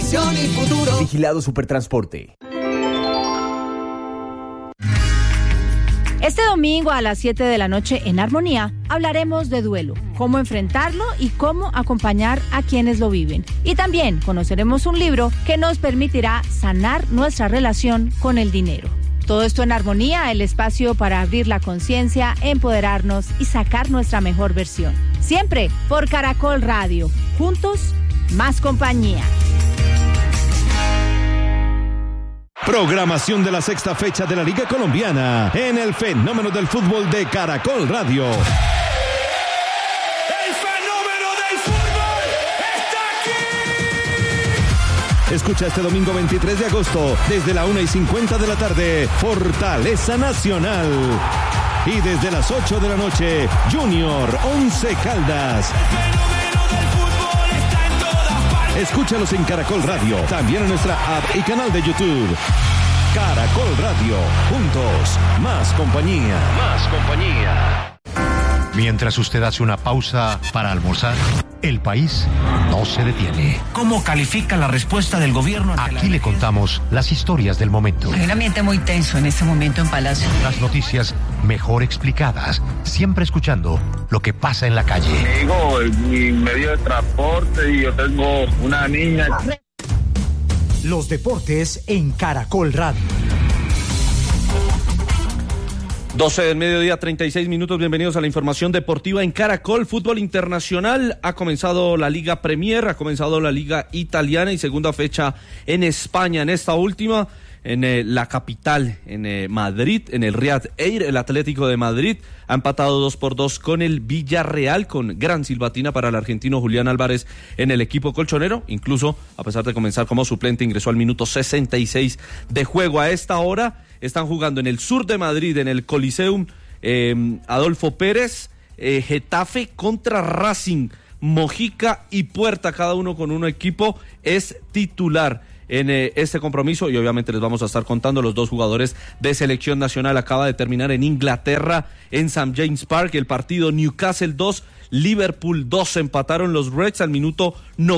tradición y futuro. Vigilado Supertransporte. Este domingo a las 7 de la noche en Armonía hablaremos de duelo, cómo enfrentarlo y cómo acompañar a quienes lo viven. Y también conoceremos un libro que nos permitirá sanar nuestra relación con el dinero. Todo esto en Armonía, el espacio para abrir la conciencia, empoderarnos y sacar nuestra mejor versión. Siempre por Caracol Radio. Juntos, más compañía. Programación de la sexta fecha de la Liga Colombiana en el Fenómeno del Fútbol de Caracol Radio. ¡El fenómeno del fútbol está aquí! Escucha este domingo 23 de agosto, desde la 1:50 de la tarde, Fortaleza Nacional. Y desde las 8 de la noche, Junior Once Caldas. Escúchalos en Caracol Radio, también en nuestra app y canal de YouTube. Caracol Radio, juntos, más compañía. Más compañía. Mientras usted hace una pausa para almorzar, el país no se detiene. ¿Cómo califica la respuesta del gobierno? Aquí le contamos las historias del momento. Hay un ambiente muy tenso en este momento en Palacio. Las noticias mejor explicadas, siempre escuchando lo que pasa en la calle. Digo, mi medio de transporte y yo tengo una niña. Los deportes en Caracol Radio. 12 del mediodía, 36 minutos. Bienvenidos a la información deportiva en Caracol. Fútbol internacional. Ha comenzado la Liga Premier, ha comenzado la Liga Italiana y segunda fecha en España. En esta última, en la capital, en Madrid, en el Riyad Air, el Atlético de Madrid ha empatado 2-2 con el Villarreal, con gran silbatina para el argentino Julián Álvarez en el equipo colchonero. Incluso, a pesar de comenzar como suplente, ingresó al minuto 66 de juego. A esta hora están jugando en el sur de Madrid, en el Coliseum Adolfo Pérez, Getafe contra Racing, Mojica y Puerta, cada uno con un equipo es titular en este compromiso, y obviamente les vamos a estar contando. Los dos jugadores de selección nacional. Acaba de terminar en Inglaterra, en St. James Park, el partido. Newcastle 2, Liverpool 2, empataron los Reds al minuto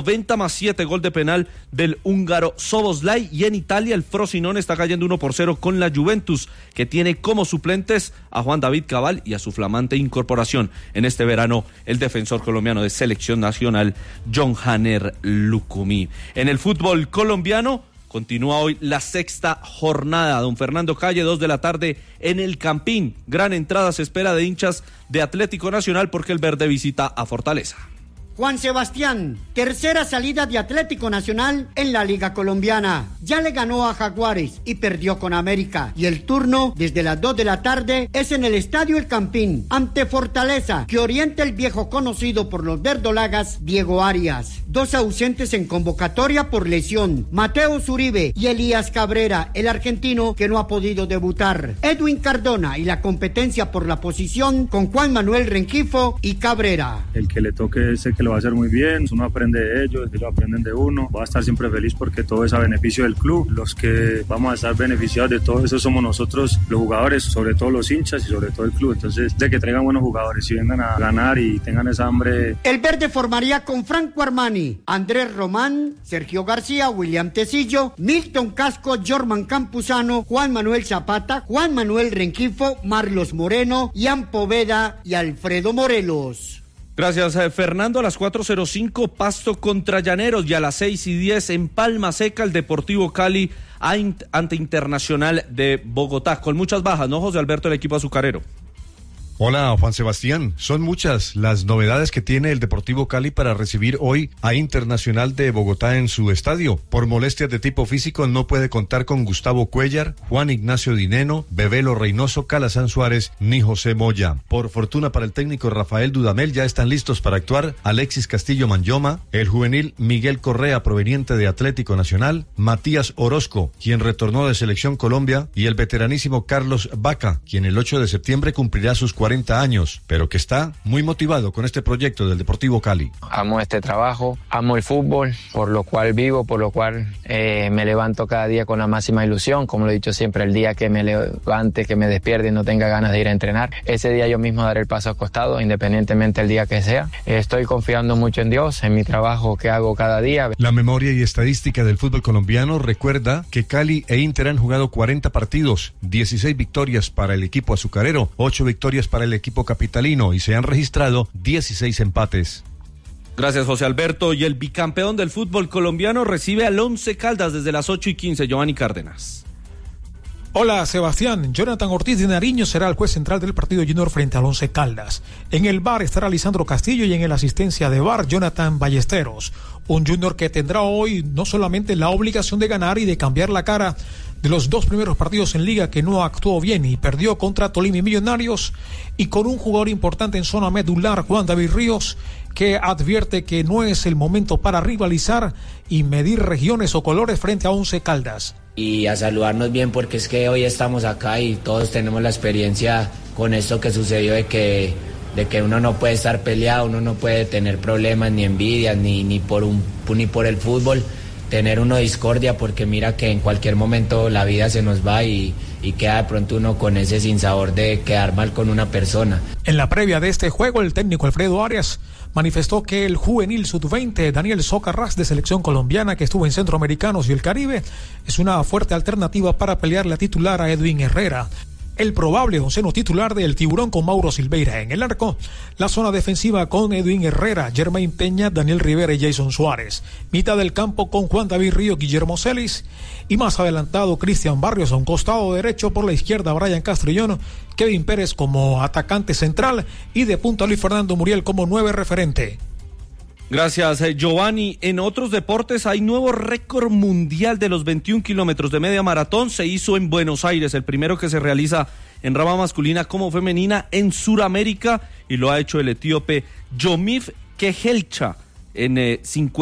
90+7, gol de penal del húngaro Szoboszlai. Y en Italia el Frosinone está cayendo 1-0 con la Juventus, que tiene como suplentes a Juan David Cabal y a su flamante incorporación en este verano, el defensor colombiano de selección nacional, John Hanner Lucumí. En el fútbol colombiano continúa hoy la sexta jornada. Don Fernando Calle, 2 de la tarde en el Campín. Gran entrada se espera de hinchas de Atlético Nacional porque el verde visita a Fortaleza. Juan Sebastián, tercera salida de Atlético Nacional en la Liga Colombiana. Ya le ganó a Jaguares y perdió con América. Y el turno, desde las 2 de la tarde, es en el Estadio El Campín, ante Fortaleza, que orienta el viejo conocido por los verdolagas, Diego Arias. Dos ausentes en convocatoria por lesión, Mateo Zuribe y Elías Cabrera, el argentino que no ha podido debutar. Edwin Cardona y la competencia por la posición con Juan Manuel Rengifo y Cabrera. El que le toque sé que lo va a hacer muy bien, uno aprende de ellos aprenden de uno, va a estar siempre feliz porque todo es a beneficio del club. Los que vamos a estar beneficiados de todo eso somos nosotros, los jugadores, sobre todo los hinchas y sobre todo el club. Entonces, de que traigan buenos jugadores y vengan a ganar y tengan esa hambre. El verde formaría con Franco Armani, Andrés Román, Sergio García, William Tecillo, Milton Casco, Jorman Campuzano, Juan Manuel Zapata, Juan Manuel Rengifo, Marlos Moreno, Ian Poveda y Alfredo Morelos. Gracias, Fernando. A las 4:05, Pasto contra Llaneros, y a las 6:10 en Palma Seca, el Deportivo Cali ante Internacional de Bogotá. Con muchas bajas, ¿no, José Alberto, el equipo azucarero? Hola, Juan Sebastián. Son muchas las novedades que tiene el Deportivo Cali para recibir hoy a Internacional de Bogotá en su estadio. Por molestias de tipo físico no puede contar con Gustavo Cuellar, Juan Ignacio Dineno, Bebelo Reynoso, Calazán Suárez ni José Moya. Por fortuna para el técnico Rafael Dudamel, ya están listos para actuar Alexis Castillo Manyoma, el juvenil Miguel Correa proveniente de Atlético Nacional, Matías Orozco, quien retornó de Selección Colombia, y el veteranísimo Carlos Vaca, quien el 8 de septiembre cumplirá sus 40 40 años, pero que está muy motivado con este proyecto del Deportivo Cali. Amo este trabajo, amo el fútbol, por lo cual vivo, por lo cual me levanto cada día con la máxima ilusión. Como lo he dicho siempre, el día que me levante, que me despierte y no tenga ganas de ir a entrenar, ese día yo mismo daré el paso al costado, independientemente del día que sea. Estoy confiando mucho en Dios, en mi trabajo que hago cada día. La memoria y estadística del fútbol colombiano recuerda que Cali e Inter han jugado 40 partidos, 16 victorias para el equipo azucarero, 8 victorias para el equipo capitalino y se han registrado 16 empates. Gracias, José Alberto. Y el bicampeón del fútbol colombiano recibe al Once Caldas desde las 8:15, Giovanni Cárdenas. Hola, Sebastián. Jonathan Ortiz de Nariño será el juez central del partido Junior frente al Once Caldas. En el VAR estará Lisandro Castillo y en el asistencia de VAR Jonathan Ballesteros. Un Junior que tendrá hoy no solamente la obligación de ganar y de cambiar la cara de los 2 primeros partidos en Liga que no actuó bien y perdió contra Tolima y Millonarios, y con un jugador importante en zona medular, Juan David Ríos, que advierte que no es el momento para rivalizar y medir regiones o colores frente a Once Caldas. Y a saludarnos bien, porque es que hoy estamos acá y todos tenemos la experiencia con esto que sucedió de que uno no puede estar peleado, uno no puede tener problemas ni envidias ni por el fútbol, tener uno discordia, porque mira que en cualquier momento la vida se nos va y queda de pronto uno con ese sinsabor de quedar mal con una persona. En la previa de este juego, el técnico Alfredo Arias manifestó que el juvenil sub-20 Daniel Socarrás, de selección colombiana que estuvo en Centroamericanos y el Caribe, es una fuerte alternativa para pelear la titular a Edwin Herrera. El probable onceno titular del Tiburón con Mauro Silveira en el arco, la zona defensiva con Edwin Herrera, Germain Peña, Daniel Rivera y Jason Suárez, mitad del campo con Juan David Río, Guillermo Celis, y más adelantado Cristian Barrios a un costado derecho, por la izquierda Brian Castrillón, Kevin Pérez como atacante central y de punta Luis Fernando Muriel como 9 referente. Gracias, Giovanni. En otros deportes hay nuevo récord mundial de los 21 kilómetros de media maratón. Se hizo en Buenos Aires, el primero que se realiza en rama masculina como femenina en Sudamérica, y lo ha hecho el etíope Yomif Kehelcha en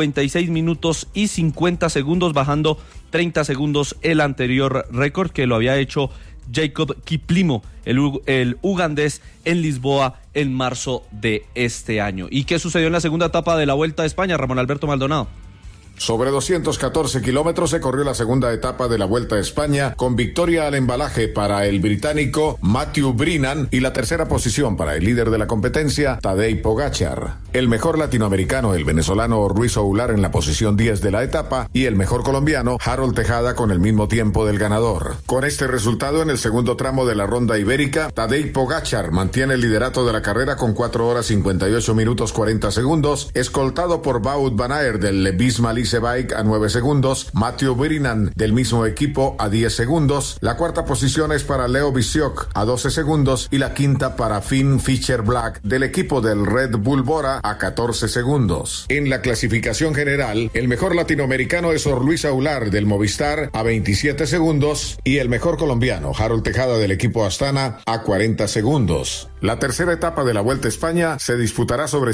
56 minutos y 50 segundos, bajando 30 segundos el anterior récord que lo había hecho Jacob Kiplimo, el ugandés, en Lisboa en marzo de este año. ¿Y qué sucedió en la segunda etapa de la Vuelta a España, Ramón Alberto Maldonado? Sobre 214 kilómetros se corrió la segunda etapa de la Vuelta a España, con victoria al embalaje para el británico Matthew Brennan y la tercera posición para el líder de la competencia, Tadej Pogačar. El mejor latinoamericano, el venezolano Ruiz Oular, en la posición 10 de la etapa, y el mejor colombiano, Harold Tejada, con el mismo tiempo del ganador. Con este resultado, en el segundo tramo de la ronda ibérica, Tadej Pogačar mantiene el liderato de la carrera con 4 horas 58 minutos 40 segundos, escoltado por Wout van Aert del Levis Malise Bike a 9 segundos, Matthew Brennan del mismo equipo a 10 segundos, la cuarta posición es para Leo Bisiok a 12 segundos y la quinta para Finn Fisher Black del equipo del Red Bull Bora a 14 segundos. En la clasificación general, el mejor latinoamericano es Luis Oular del Movistar a 27 segundos y el mejor colombiano, Harold Tejada del equipo Astana, a 40 segundos. La tercera etapa de la Vuelta a España se disputará sobre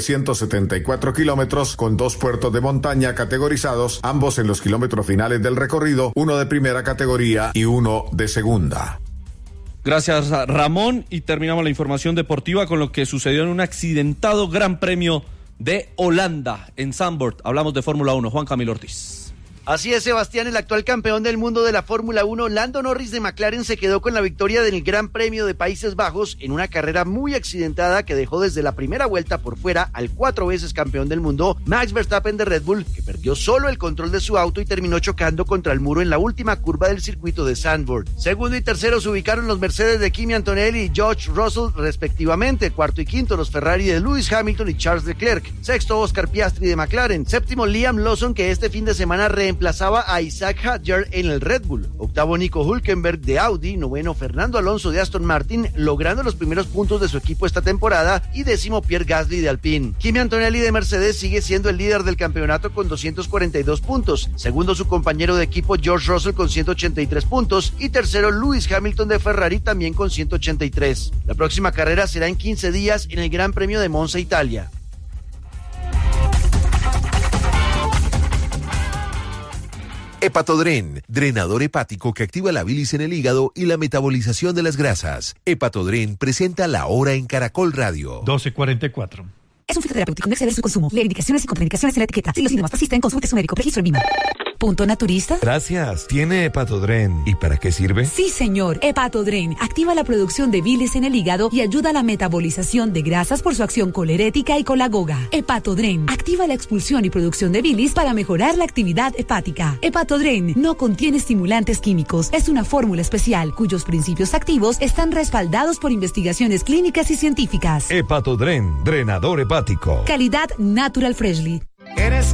174 kilómetros con 2 puertos de montaña categorizados, ambos en los kilómetros finales del recorrido, uno de primera categoría y uno de segunda. Gracias, Ramón, y terminamos la información deportiva con lo que sucedió en un accidentado Gran Premio de Holanda en Zandvoort. Hablamos de Fórmula 1, Juan Camilo Ortiz. Así es, Sebastián, el actual campeón del mundo de la Fórmula 1, Lando Norris de McLaren, se quedó con la victoria del Gran Premio de Países Bajos en una carrera muy accidentada que dejó desde la primera vuelta por fuera al 4 veces campeón del mundo, Max Verstappen de Red Bull, que perdió solo el control de su auto y terminó chocando contra el muro en la última curva del circuito de Zandvoort. Segundo y tercero se ubicaron los Mercedes de Kimi Antonelli y George Russell respectivamente, cuarto y quinto los Ferrari de Lewis Hamilton y Charles Leclerc, sexto Oscar Piastri de McLaren, séptimo Liam Lawson, que este fin de semana reemplazaba a Isaac Hadjar en el Red Bull, octavo Nico Hülkenberg de Audi, noveno Fernando Alonso de Aston Martin, logrando los primeros puntos de su equipo esta temporada, y décimo Pierre Gasly de Alpine. Kimi Antonelli de Mercedes sigue siendo el líder del campeonato con 242 puntos, segundo su compañero de equipo George Russell con 183 puntos y tercero Lewis Hamilton de Ferrari también con 183. La próxima carrera será en 15 días en el Gran Premio de Monza, Italia. Hepatodren, drenador hepático que activa la bilis en el hígado y la metabolización de las grasas. Hepatodren presenta La Hora en Caracol Radio. 12:44. Es un fitoterapéutico, no exceder su consumo. Lee indicaciones y contraindicaciones en la etiqueta. Si los síntomas persisten, consulte a su médico. Registro en Vima. ¿Punto naturista? Gracias. ¿Tiene Hepatodren? ¿Y para qué sirve? Sí, señor. Hepatodren activa la producción de bilis en el hígado y ayuda a la metabolización de grasas por su acción colerética y colagoga. Hepatodren activa la expulsión y producción de bilis para mejorar la actividad hepática. Hepatodren no contiene estimulantes químicos. Es una fórmula especial cuyos principios activos están respaldados por investigaciones clínicas y científicas. Hepatodren, drenador hepático. Calidad Natural Freshly. ¿Eres